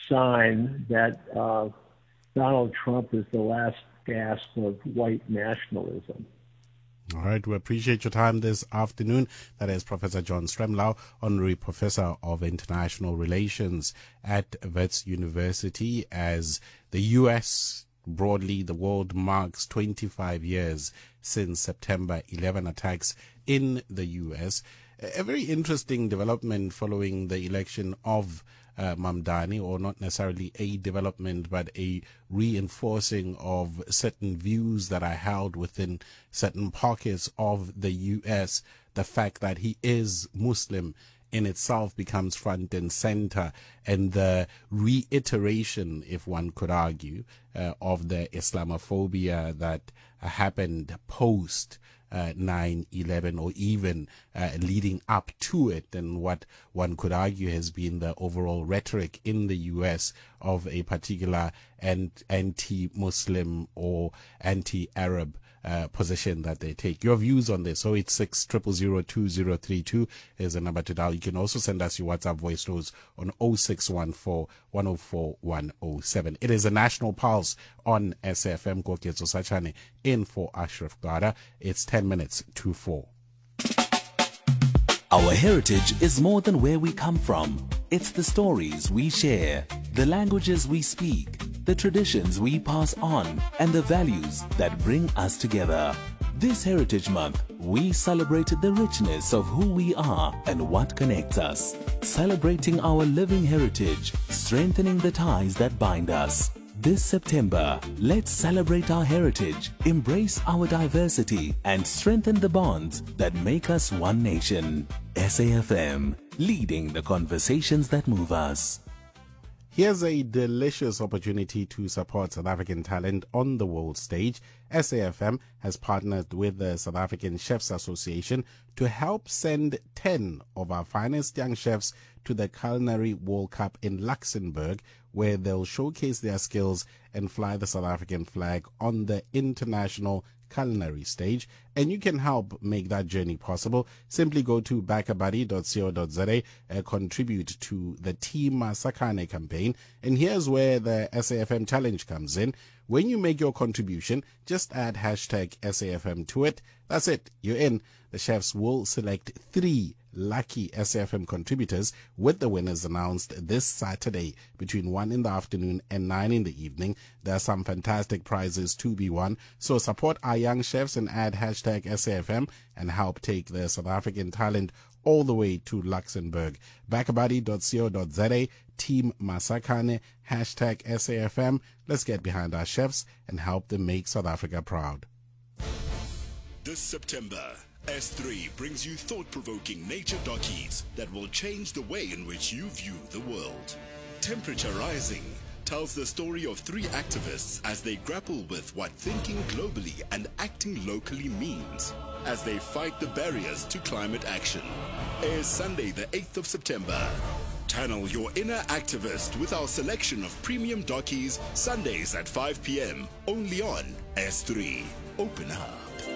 sign that Donald Trump is the last gasp of white nationalism. All right, we appreciate your time this afternoon. That is Professor John Stremlau, Honorary Professor of International Relations at Wits University. As the U.S., broadly the world, marks 25 years since September 11 attacks in the U.S. A very interesting development following the election of Mamdani, or not necessarily a development, but a reinforcing of certain views that are held within certain pockets of the U.S. The fact that he is Muslim in itself becomes front and center, and the reiteration, if one could argue, of the Islamophobia that happened post 9/11, or even leading up to it, and what one could argue has been the overall rhetoric in the U.S. of a particular anti-Muslim or anti-Arab position that they take. Your views on this, 086-000-2032 is the number to dial. You can also send us your WhatsApp voice notes on 0614-104-107. It is a national pulse on SFM. Koketso Sachane in for Ashraf Gada. It's 10 minutes to 4. Our heritage is more than where we come from. It's the stories we share, the languages we speak, the traditions we pass on, and the values that bring us together. This Heritage Month, we celebrate the richness of who we are and what connects us. Celebrating our living heritage, strengthening the ties that bind us. This September, let's celebrate our heritage, embrace our diversity, and strengthen the bonds that make us one nation. SAFM, leading the conversations that move us. Here's a delicious opportunity to support South African talent on the world stage. SAFM has partnered with the South African Chefs Association to help send 10 of our finest young chefs to the Culinary World Cup in Luxembourg, where they'll showcase their skills and fly the South African flag on the international culinary stage. And you can help make that journey possible. Simply go to backabuddy.co.za, contribute to the Team Masakane campaign. And here's where the SAFM challenge comes in. When you make your contribution, just add hashtag SAFM to it. That's it. You're in. The chefs will select 3 lucky SAFM contributors, with the winners announced this Saturday between 1 in the afternoon and 9 in the evening. There are some fantastic prizes to be won. So support our young chefs and add hashtag SAFM and help take the South African talent all the way to Luxembourg. Backabuddy.co.za, Team Masakane, hashtag SAFM. Let's get behind our chefs and help them make South Africa proud. This September, S3 brings you thought-provoking nature dockies that will change the way in which you view the world. Temperature Rising tells the story of 3 activists as they grapple with what thinking globally and acting locally means as they fight the barriers to climate action. Airs Sunday the 8th of September. Channel your inner activist with our selection of premium dockies Sundays at 5 p.m. only on S3. Open up.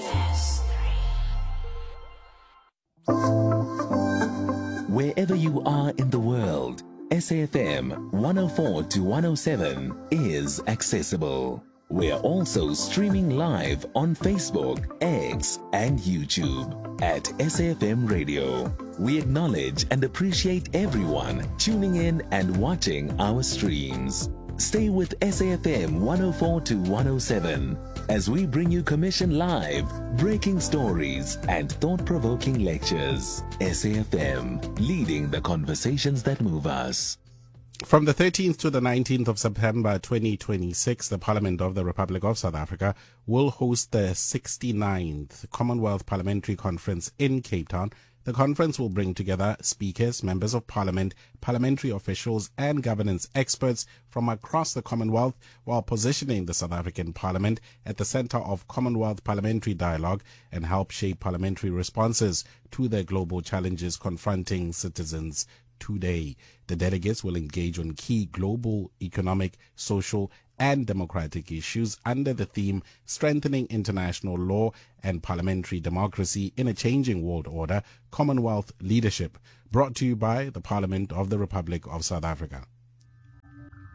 Wherever you are in the world, SAFM 104 to 107 is accessible. We're also streaming live on Facebook, X, and YouTube at SAFM Radio. We acknowledge and appreciate everyone tuning in and watching our streams. Stay with SAFM 104 to 107 as we bring you commission live, breaking stories, and thought-provoking lectures. SAFM, leading the conversations that move us. From the 13th to the 19th of September 2026, the Parliament of the Republic of South Africa will host the 69th Commonwealth Parliamentary Conference in Cape Town. The conference will bring together speakers, members of parliament, parliamentary officials, and governance experts from across the Commonwealth, while positioning the South African Parliament at the center of Commonwealth parliamentary dialogue and help shape parliamentary responses to the global challenges confronting citizens today. The delegates will engage on key global economic, social, and democratic issues under the theme Strengthening International Law and Parliamentary Democracy in a Changing World Order, Commonwealth Leadership, brought to you by the Parliament of the Republic of South Africa.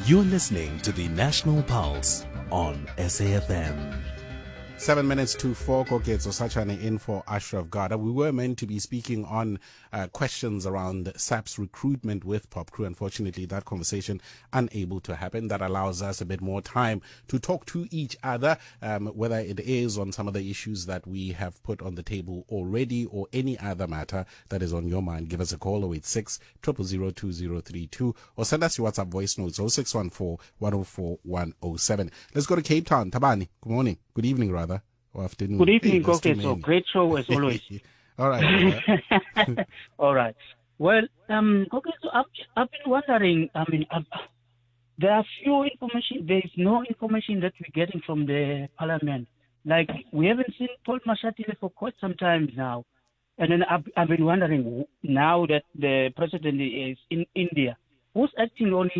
You're listening to the National Pulse on SAFM. 7 minutes to 4, Koketso Sachane in for Ashraf Garda. We were meant to be speaking on questions around SAP's recruitment with Pop Crew. Unfortunately, that conversation unable to happen. That allows us a bit more time to talk to each other, whether it is on some of the issues that we have put on the table already or any other matter that is on your mind. Give us a call, 086 000 2032, or send us your WhatsApp voice notes, 0614 104 107. Let's go to Cape Town. Tabani, good morning. Good evening, rather. Or afternoon. Good evening, Koketso. Great show as always. All right. All right. Well, Koketso, I've been wondering, there are few information, there is no information that we're getting from the parliament. Like, we haven't seen Paul Mashatile for quite some time now. And then I've been wondering, now that the president is in India, who's acting on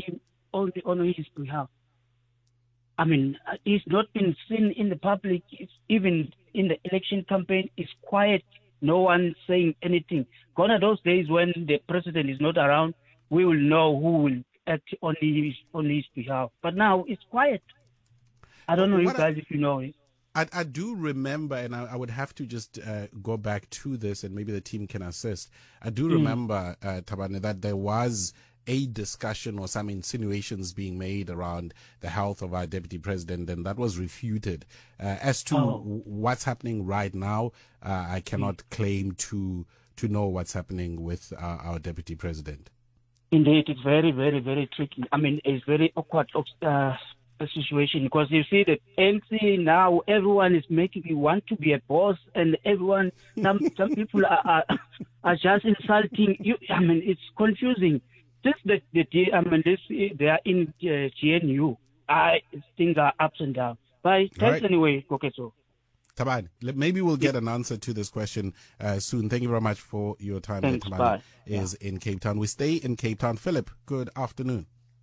his behalf? I mean, he's not been seen in the public. Even in the election campaign, it's quiet. No one saying anything. Gone are those days when the president is not around. We will know who will act on his behalf. But now it's quiet. I don't know you guys if you know it. I do remember, and I would have to just go back to this, and maybe the team can assist. I do remember, Tabane, that there was a discussion or some insinuations being made around the health of our deputy president, and that was refuted. As to what's happening right now, I cannot claim to know what's happening with our deputy president. Indeed, it's very, very, very tricky. I mean, it's very awkward situation, because you see that ANC now, everyone is making you want to be a boss, and everyone, some people are just insulting you. I mean, it's confusing. Just that they are in GNU. Things are ups and downs. But thanks anyway, Koketso. Tabani, maybe we'll get an answer to this question soon. Thank you very much for your time. Thanks, Tabani is in Cape Town. We stay in Cape Town. Philip, good afternoon.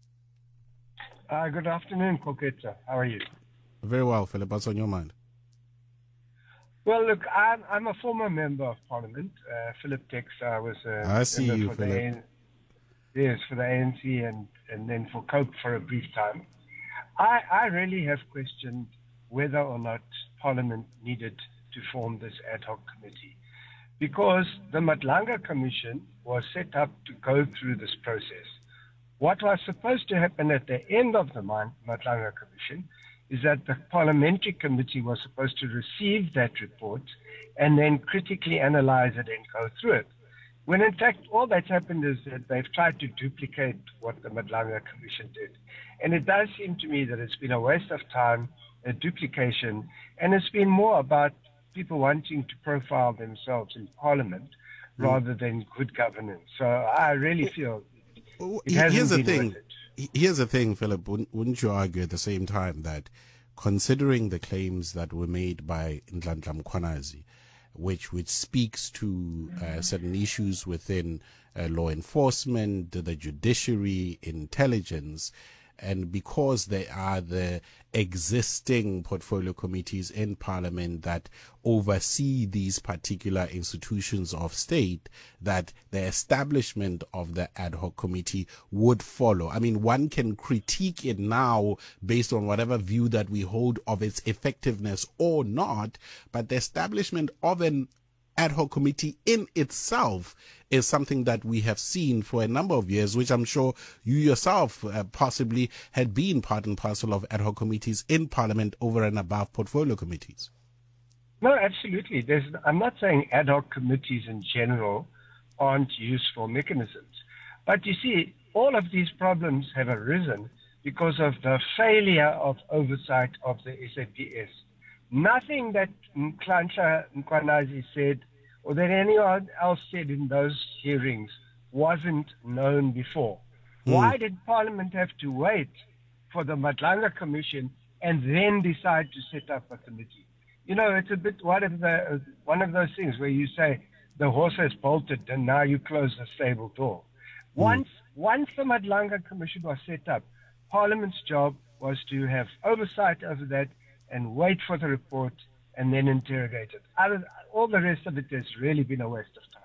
Good afternoon, Koketso. How are you? Very well, Philip. What's on your mind? Well, look, I'm a former member of Parliament. Philip Tex, I was I see you, Philip. Yes, for the ANC and then for COPE for a brief time. I really have questioned whether or not Parliament needed to form this ad hoc committee, because the Madlanga Commission was set up to go through this process. What was supposed to happen at the end of the Madlanga Commission is that the parliamentary committee was supposed to receive that report and then critically analyze it and go through it. When in fact all that's happened is that they've tried to duplicate what the Madlanga Commission did. And it does seem to me that it's been a waste of time, a duplication, and it's been more about people wanting to profile themselves in Parliament rather than good governance. So I really feel it hasn't been worth it. Here's the thing, Philip. Wouldn't you argue at the same time that, considering the claims that were made by Ndlandla Mkhwanazi, which speaks to certain issues within law enforcement, the judiciary, intelligence, and because there are the existing portfolio committees in Parliament that oversee these particular institutions of state, that the establishment of the ad hoc committee would follow. I mean, one can critique it now based on whatever view that we hold of its effectiveness or not, but the establishment of an ad hoc committee in itself is something that we have seen for a number of years, which I'm sure you yourself possibly had been part and parcel of ad hoc committees in Parliament over and above portfolio committees. No, absolutely. I'm not saying ad hoc committees in general aren't useful mechanisms. But you see, all of these problems have arisen because of the failure of oversight of the SAPS. Nothing that Nhlanhla Mkhwanazi said or that anyone else said in those hearings wasn't known before. Why did Parliament have to wait for the Madlanga Commission and then decide to set up a committee? You know, it's a bit one of those things where you say the horse has bolted and now you close the stable door. Once the Madlanga Commission was set up, Parliament's job was to have oversight over that and wait for the report and then interrogate it. All the rest of it has really been a waste of time.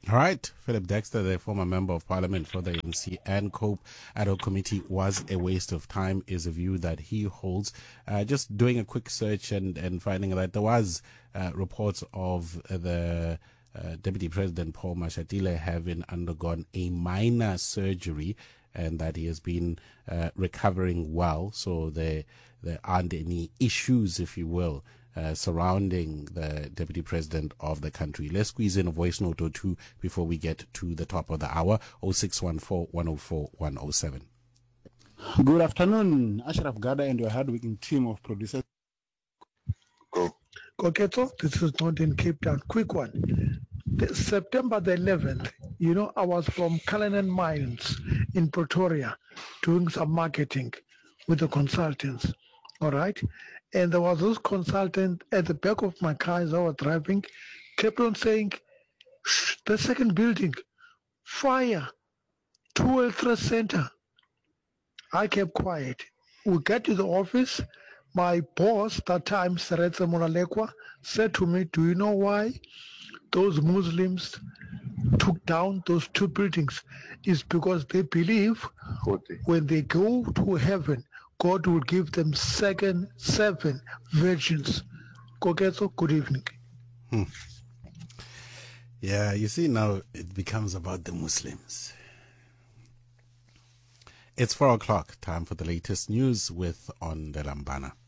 All right, Philip Dexter, the former member of parliament for the ANC and COPE ad hoc committee, was a waste of time, is a view that he holds. Just doing a quick search and finding that there was reports of the Deputy President Paul Mashatile having undergone a minor surgery and that he has been recovering well. So there aren't any issues, if you will, surrounding the Deputy President of the country. Let's squeeze in a voice note or two before we get to the top of the hour. 0614-104-107. Good afternoon, Ashraf Gada and your hardworking team of producers. Koketo, this is not in Cape Town. Quick one. September the 11th, I was from Cullinan Mines in Pretoria doing some marketing with the consultants. All right. And there was this consultant at the back of my car as I was driving, kept on saying, "Shh, the second building, fire, 2 World Trade Center." I kept quiet. We got to the office. My boss, that time, Seretse Monalekwa, said to me, "Do you know why those Muslims took down those 2 buildings? It's because they believe when they go to heaven, God will give them 7 virgins." Koketo, good evening. Yeah, you see, now it becomes about the Muslims. It's 4 o'clock, time for the latest news with On the Lambana.